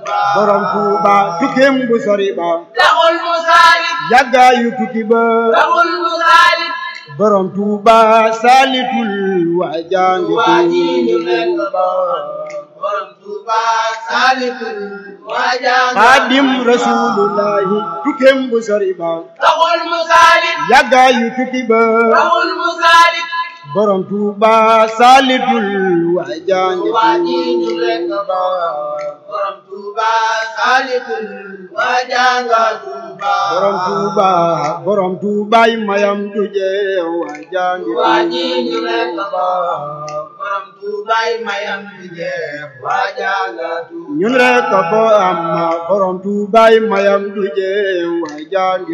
borom Tuuba tukkeem bu sori ba taxul mu saalit yàggaayu tukki ba taxul mu saalit borom Tuuba saalitul waajaange Tuuba borom Tuuba saalitul waajaange Xaadim Rasulullahi tukkeem bu sori ba taxul mu saalit yàggaayu tukki ba taxul mu saalit borom Tuuba saalitul waajaange Tuuba borom Tuuba saalitul waajaange Tuuba borom Tuubaay mayam du jeex waajaange Tuuba borom Tuubaay mayam du jeex waajaange Tuuba ñun rek ko am borom Tuubaay mayam du jeex waajaange